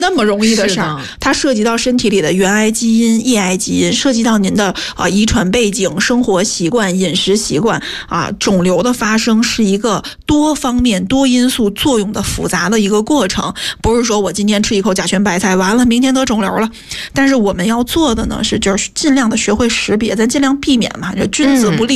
那么容易的事儿，它涉及到身体里的原癌基因、抑癌基因，涉及到您的遗传背景、生活习惯、饮食习惯肿瘤的发生是一个多方面、多因素作用的复杂的一个过程，不是说我今天吃一口甲醛白菜，完了明天得肿瘤了。但是我们要做的呢，就是尽量的学会识别，咱尽量避免嘛，君子不立